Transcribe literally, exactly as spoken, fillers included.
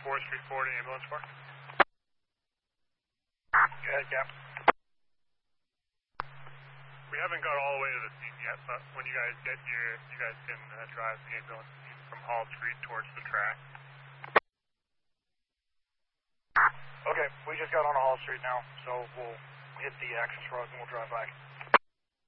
fourth Street forward ambulance for? Go ahead, Cap. We haven't got all the way to the scene yet, but when you guys get here, you guys can uh, drive the ambulance from Hall Street towards the track. Okay, we just got on Hall Street now, so we'll hit the access road and we'll drive back.